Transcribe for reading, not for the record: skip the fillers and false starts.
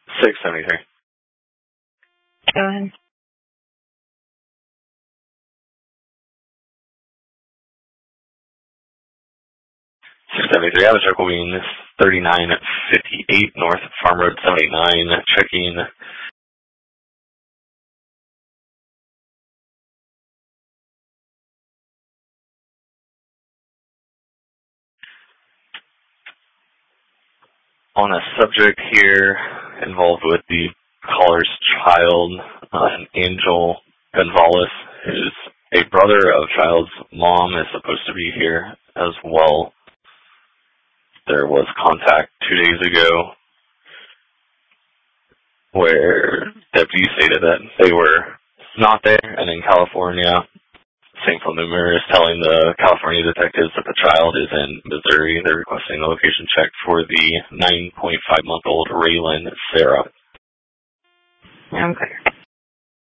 673. Go ahead. 673, Abbott Circle Green, 3958 North Farm Road 79, checking. On a subject here involved with the caller's child, Angel Gonzalez, who's a brother of child's mom, is supposed to be here as well. There was contact 2 days ago where deputies stated that they were not there, and in California, St. Phil Newmer is telling the California detectives that the child is in Missouri. They're requesting a location check for the 9.5-month-old Raylan Sarah. Okay.